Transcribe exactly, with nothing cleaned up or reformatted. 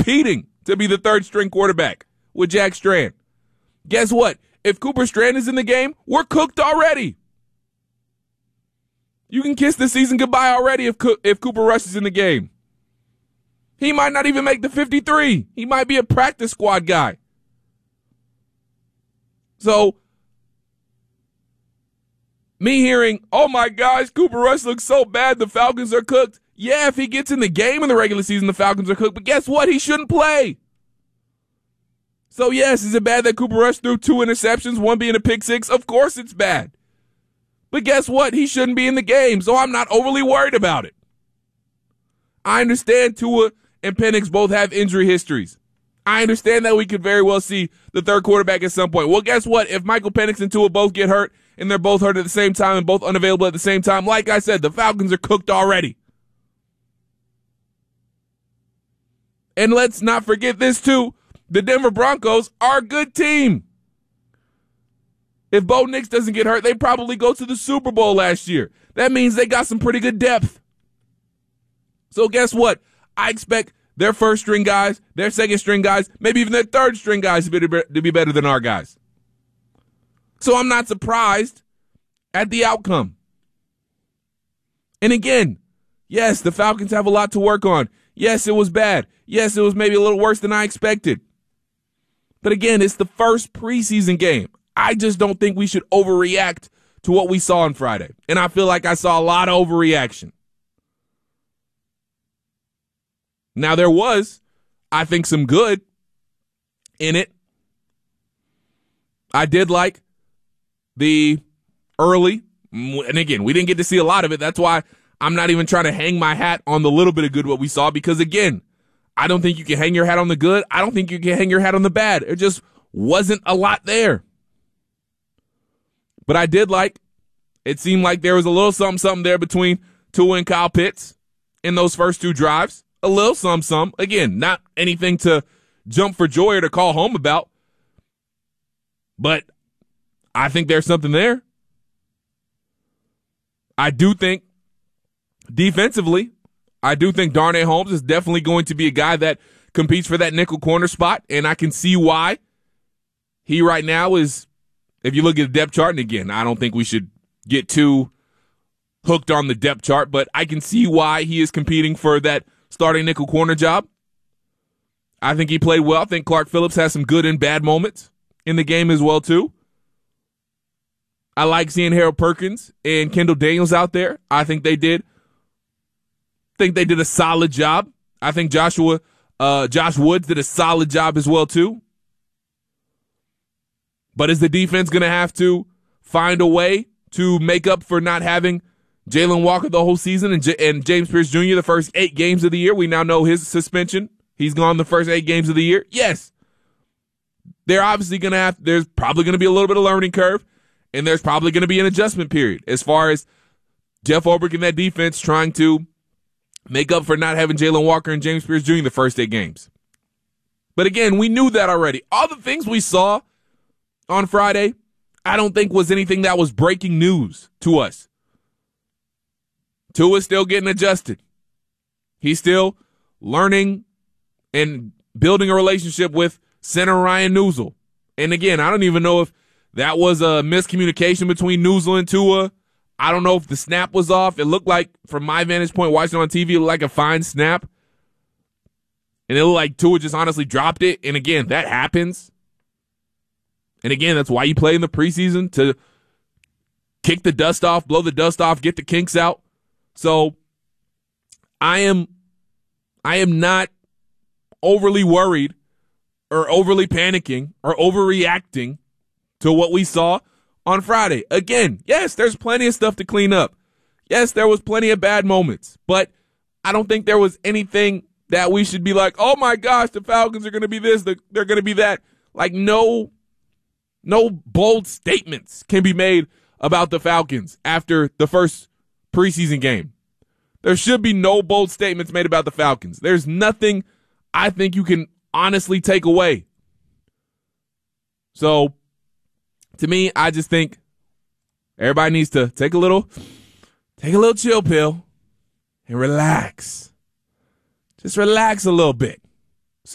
competing to be the third string quarterback with Jack Strand. Guess what? If Cooper Strand is in the game, we're cooked already. You can kiss the season goodbye already if Co- if Cooper Rush is in the game. He might not even make the fifty-three. He might be a practice squad guy. So, me hearing, oh my gosh, Cooper Rush looks so bad, the Falcons are cooked. Yeah, if he gets in the game in the regular season, the Falcons are cooked. But guess what? He shouldn't play. So, yes, is it bad that Cooper Rush threw two interceptions, one being a pick six? Of course it's bad. But guess what? He shouldn't be in the game, so I'm not overly worried about it. I understand Tua and Penix both have injury histories. I understand that we could very well see the third quarterback at some point. Well, guess what? If Michael Penix and Tua both get hurt, and they're both hurt at the same time and both unavailable at the same time, like I said, the Falcons are cooked already. And let's not forget this, too. The Denver Broncos are a good team. If Bo Nix doesn't get hurt, they probably go to the Super Bowl last year. That means they got some pretty good depth. So guess what? I expect their first string guys, their second string guys, maybe even their third string guys to be, to be better than our guys. So I'm not surprised at the outcome. And again, yes, the Falcons have a lot to work on. Yes, it was bad. Yes, it was maybe a little worse than I expected. But again, it's the first preseason game. I just don't think we should overreact to what we saw on Friday. And I feel like I saw a lot of overreaction. Now, there was, I think, some good in it. I did like the early, and again, we didn't get to see a lot of it. That's why I'm not even trying to hang my hat on the little bit of good what we saw, because, again, I don't think you can hang your hat on the good. I don't think you can hang your hat on the bad. There just wasn't a lot there. But I did like, it seemed like there was a little something, something there between Tua and Kyle Pitts in those first two drives. A little something, something. Again, not anything to jump for joy or to call home about. But I think there's something there. I do think defensively, I do think Darnay Holmes is definitely going to be a guy that competes for that nickel corner spot, and I can see why he right now is, if you look at the depth chart, and again, I don't think we should get too hooked on the depth chart, but I can see why he is competing for that starting nickel corner job. I think he played well. I think Clark Phillips has some good and bad moments in the game as well, too. I like seeing Harold Perkins and Kendall Daniels out there. I think they did think they did a solid job. I think Joshua, uh, Josh Woods did a solid job as well, too. But is the defense going to have to find a way to make up for not having Jalen Walker the whole season and, J- and James Pierce Junior the first eight games of the year? We now know his suspension. He's gone the first eight games of the year. Yes. They're obviously going to have, there's probably going to be a little bit of learning curve, and there's probably going to be an adjustment period as far as Jeff Ulbrich and that defense trying to make up for not having Jalen Walker and James Pierce Junior the first eight games. But again, we knew that already. All the things we saw on Friday, I don't think was anything that was breaking news to us. Tua's still getting adjusted. He's still learning and building a relationship with center Ryan Neuzil. And again, I don't even know if that was a miscommunication between Neuzil and Tua. I don't know if the snap was off. It looked like, from my vantage point, watching on T V, it looked like a fine snap. And it looked like Tua just honestly dropped it. And again, that happens. And again, that's why you play in the preseason, to kick the dust off, blow the dust off, get the kinks out. So I am I am not overly worried or overly panicking or overreacting to what we saw on Friday. Again, yes, there's plenty of stuff to clean up. Yes, there was plenty of bad moments, but I don't think there was anything that we should be like, oh my gosh, the Falcons are going to be this, they're going to be that. Like, no, no bold statements can be made about the Falcons after the first preseason game. There should be no bold statements made about the Falcons. There's nothing I think you can honestly take away. So, to me, I just think everybody needs to take a little, take a little chill pill and relax. Just relax a little bit.